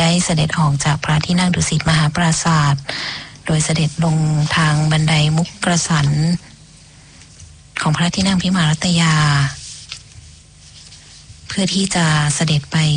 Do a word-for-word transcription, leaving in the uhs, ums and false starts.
เสด็จออกจากพระที่นั่งดุสิตมหาปราสาทโดยเสด็จลงทางบันไดมุกกระสันของพระที่นั่งพิมานรัตยาเพื่อที่จะเสด็จไป